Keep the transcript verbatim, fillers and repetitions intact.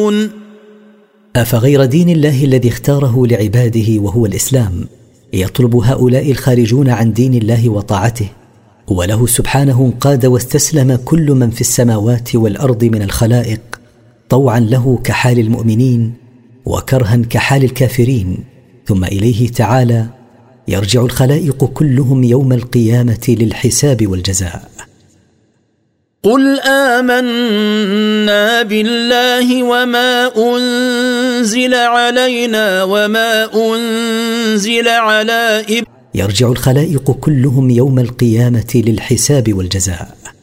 يعدلون أفغير دين الله الذي اختاره لعباده وهو الإسلام يطلب هؤلاء الخارجون عن دين الله وطاعته، وله سبحانه انقاد واستسلم كل من في السماوات والأرض من الخلائق، طوعا له كحال المؤمنين وكرها كحال الكافرين، ثم إليه تعالى يرجع الخلائق كلهم يوم القيامة للحساب والجزاء. قل آمنا بالله وما أنزل علينا وما أنزل على إبراهيم. يرجع الخلائق كلهم يوم القيامة للحساب والجزاء.